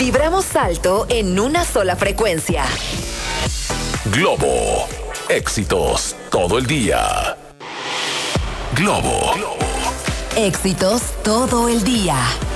Vibramos alto en una sola frecuencia. Globo. Éxitos todo el día. Globo. Éxitos todo el día.